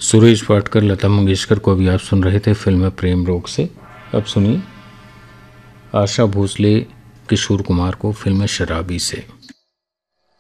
सुरेश वाडकर, लता मंगेशकर को भी आप सुन रहे थे फिल्म प्रेम रोग से। अब सुनिए आशा भोसले, किशोर कुमार को फिल्म शराबी से।